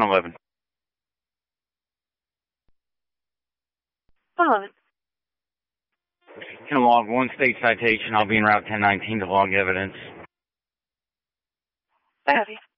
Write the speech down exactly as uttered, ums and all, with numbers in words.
eleven. one eleven. Can log one state citation. I'll be en route ten nineteen to log evidence. I have you.